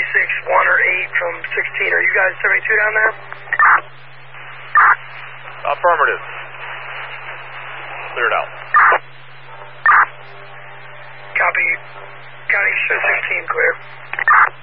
1 or 8 from 16. Are you guys 72 down there? Affirmative. Cleared out. Copy. County 16 clear.